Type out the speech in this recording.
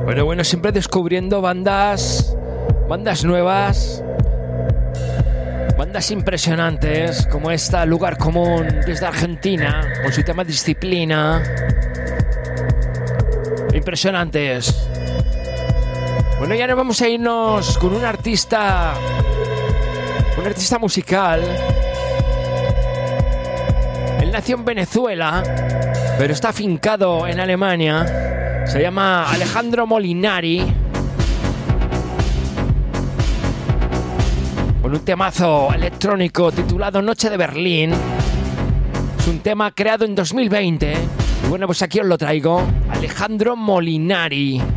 Pero bueno, siempre descubriendo bandas nuevas, bandas impresionantes, como esta Lugar Común desde Argentina, con su tema Disciplina. Impresionantes. Bueno, ya nos vamos a irnos con un artista musical. Él nació en Venezuela, pero está afincado en Alemania. Se llama Alejandro Molinari. Con un temazo electrónico titulado Noche de Berlín. Es un tema creado en 2020. Y bueno, pues aquí os lo traigo. Alejandro Molinari.